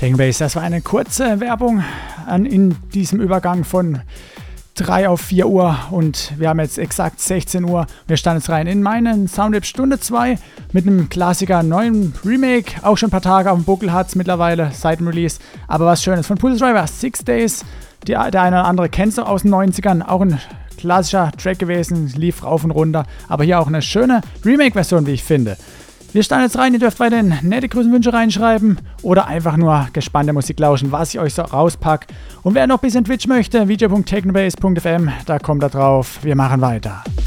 Technobase, das war eine kurze Werbung in diesem Übergang von 3 auf 4 Uhr und wir haben jetzt exakt 16 Uhr. Wir starten jetzt rein in meinen Soundwave Stunde 2 mit einem Klassiker, neuen Remake. Auch schon ein paar Tage auf dem Buckel hat es mittlerweile seit dem Release. Aber was Schönes von Pulse Driver, 6 Days. Der eine oder andere kennt es aus den 90ern. Auch ein klassischer Track gewesen, lief rauf und runter. Aber hier auch eine schöne Remake-Version, wie ich finde. Wir starten jetzt rein, ihr dürft weiterhin nette Grüße und Wünsche reinschreiben oder einfach nur gespannte Musik lauschen, was ich euch so rauspacke. Und wer noch ein bisschen Twitch möchte, video.technobase.fm, da kommt er drauf. Wir machen weiter.